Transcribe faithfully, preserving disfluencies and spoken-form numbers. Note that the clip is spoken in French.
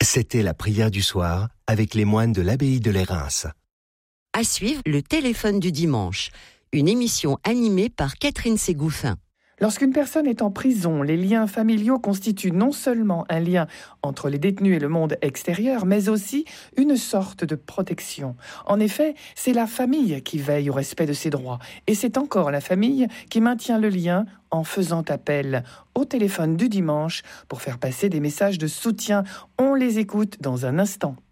C'était la prière du soir avec les moines de l'abbaye de Lérins. À suivre, le téléphone du dimanche, une émission animée par Catherine Ségouffin. Lorsqu'une personne est en prison, les liens familiaux constituent non seulement un lien entre les détenus et le monde extérieur, mais aussi une sorte de protection. En effet, c'est la famille qui veille au respect de ses droits. Et c'est encore la famille qui maintient le lien en faisant appel au téléphone du dimanche pour faire passer des messages de soutien. On les écoute dans un instant.